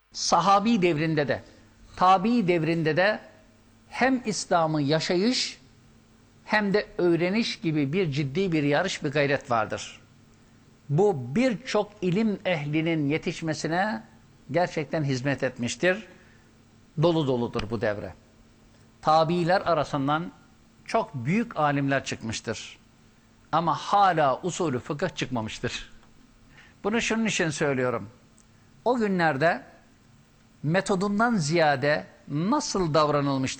sahabi devrinde de, tabi devrinde de hem İslam'ı yaşayış hem de öğreniş gibi bir ciddi bir yarış, bir gayret vardır. Bu birçok ilim ehlinin yetişmesine gerçekten hizmet etmiştir. Dolu doludur bu devre. Tabiiler arasından çok büyük alimler çıkmıştır. Ama hala usulü fıkıh çıkmamıştır. Bunu şunun için söylüyorum. O günlerde metodundan ziyade nasıl davranılmıştır?